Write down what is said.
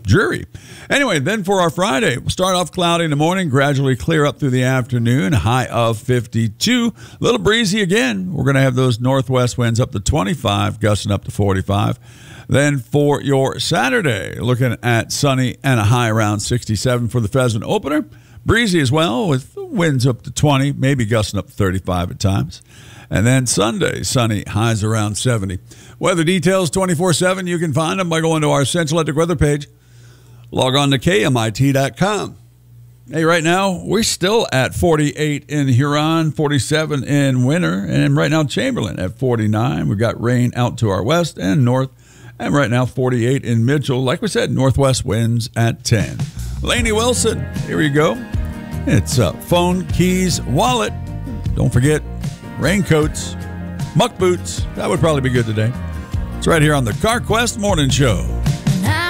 dreary. Anyway, then for our Friday, we'll start off cloudy in the morning, gradually clear up through the afternoon, high of 52. A little breezy again. We're going to have those northwest winds up to 25, gusting up to 45. Then for your Saturday, looking at sunny and a high around 67 for the Pheasant opener. Breezy as well, with winds up to 20, maybe gusting up to 35 at times. And then Sunday, sunny, highs around 70. Weather details 24/7. You can find them by going to our Central Electric weather page. Log on to KMIT.com. Hey, right now, we're still at 48 in Huron, 47 in Winter, and right now Chamberlain at 49. We've got rain out to our west and north, and right now 48 in Mitchell. Like we said, northwest winds at 10. Lainey Wilson, here we go. It's phone, keys, wallet. Don't forget raincoats, muck boots. That would probably be good today. It's right here on the CarQuest Morning Show.